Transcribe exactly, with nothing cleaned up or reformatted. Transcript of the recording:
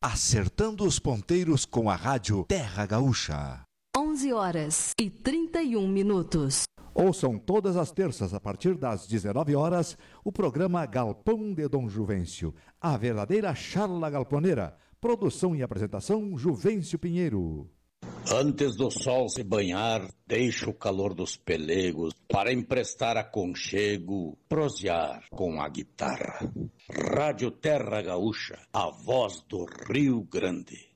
Acertando os ponteiros com a rádio Terra Gaúcha. onze horas e trinta e um minutos. Ouçam todas as terças, a partir das dezenove horas, o programa Galpão de Dom Juvencio, a verdadeira charla galponeira. Produção e apresentação, Juvencio Pinheiro. Antes do sol se banhar, deixa o calor dos pelegos para emprestar aconchego, prosear com a guitarra. Rádio Terra Gaúcha, a voz do Rio Grande.